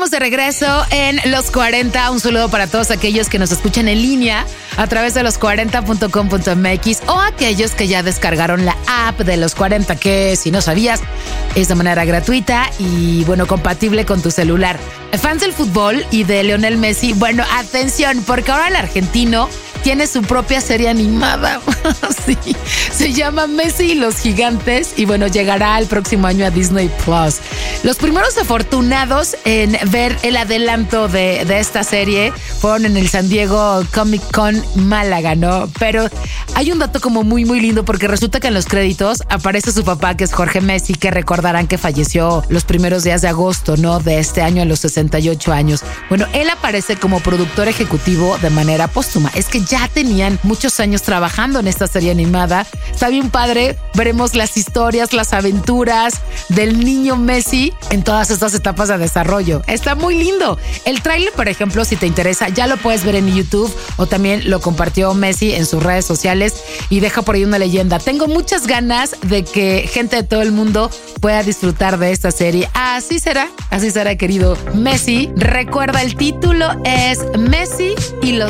estamos de regreso en Los 40. Un saludo para todos aquellos que nos escuchan en línea a través de los40.com.mx o aquellos que ya descargaron la app de Los 40, que si no sabías, es de manera gratuita y, bueno, compatible con tu celular. Fans del fútbol y de Lionel Messi, bueno, atención, porque ahora el argentino tiene su propia serie animada. Sí, se llama Messi y los Gigantes y, bueno, llegará el próximo año a Disney Plus. Los primeros afortunados en ver el adelanto de esta serie fueron en el San Diego Comic Con Málaga, ¿no? Pero hay un dato como muy, muy lindo, porque resulta que en los créditos aparece su papá, que es Jorge Messi, que recordarán que falleció los primeros días de agosto, ¿no?, de este año, a los 68 años. Bueno, él aparece como productor ejecutivo de manera póstuma. Es que ya tenían muchos años trabajando en esta serie animada. Está bien padre. Veremos las historias, las aventuras del niño Messi en todas estas etapas de desarrollo. Está muy lindo. El tráiler, por ejemplo, si te interesa, ya lo puedes ver en YouTube, o también lo compartió Messi en sus redes sociales y deja por ahí una leyenda. Tengo muchas ganas de que gente de todo el mundo pueda disfrutar de esta serie. Así será, querido Messi. Recuerda, el título es Messi y los